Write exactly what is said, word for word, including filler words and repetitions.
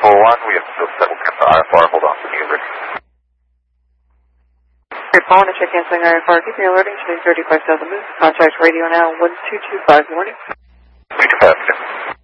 four one, we have still settled in the I F R, hold on for the Uber. Great, phone to check in, saying I F R, keep me alerting, showing thirty-five thousand moves, contact radio now, one two two five, warning. two two five,